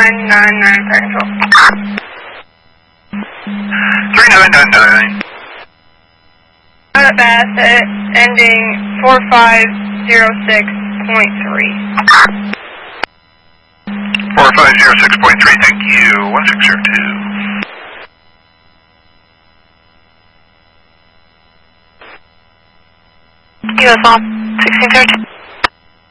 3999 Perkinsville. 3999. Bassett, ending 4506.3. 4506.3, thank you. 1602. US 1632.